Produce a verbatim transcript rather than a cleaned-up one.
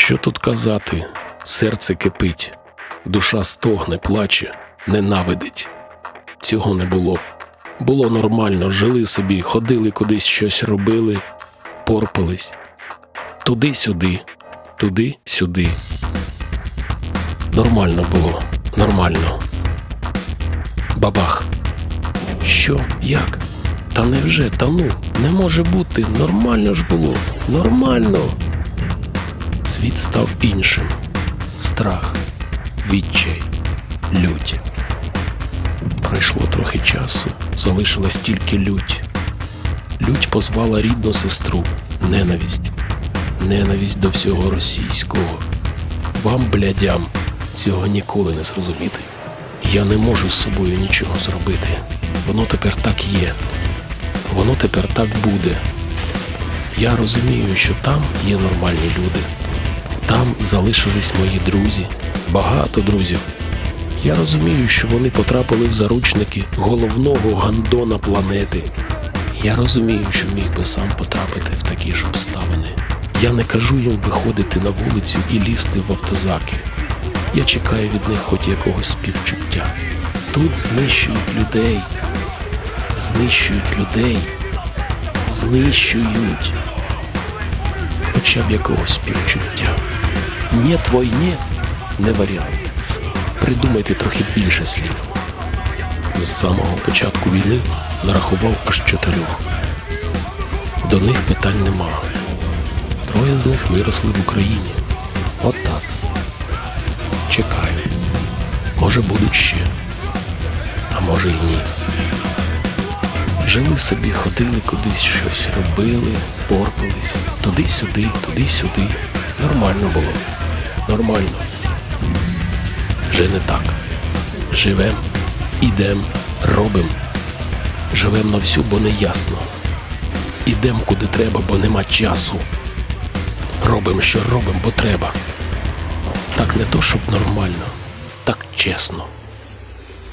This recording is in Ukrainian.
Що тут казати? Серце кипить, душа стогне, плаче, ненавидить. Цього не було. Було нормально, жили собі, ходили кудись, щось робили, порпались. Туди-сюди, туди-сюди. Нормально було, нормально. Бабах. Що? Як? Та невже? Та ну, не може бути, нормально ж було, нормально. Світ став іншим. Страх, відчай, лють. Пройшло трохи часу, залишилась тільки лють. Лють позвала рідну сестру, ненависть. Ненависть до всього російського. Вам, блядям, цього ніколи не зрозуміти. Я не можу з собою нічого зробити. Воно тепер так є. Воно тепер так буде. Я розумію, що там є нормальні люди. Там залишились мої друзі, багато друзів. Я розумію, що вони потрапили в заручники головного гандона планети. Я розумію, що міг би сам потрапити в такі ж обставини. Я не кажу їм виходити на вулицю і лізти в автозаки. Я чекаю від них хоч якогось співчуття. Тут знищують людей. Знищують людей. Знищують. Хоча б якогось співчуття. «Нєт війні» – не варіант. Придумайте трохи більше слів. З самого початку війни нарахував аж чотирьох. До них питань нема. Троє з них виросли в Україні. От так. Чекаю. Може будуть ще. А може й ні. Жили собі, ходили кудись, щось робили, порпались. Туди-сюди, туди-сюди. Нормально було. Нормально. Вже не так. Живем, ідем, робим. Живем на всю, бо не ясно. Ідем куди треба, бо нема часу. Робим, що робим, бо треба. Так не то, щоб нормально. Так чесно.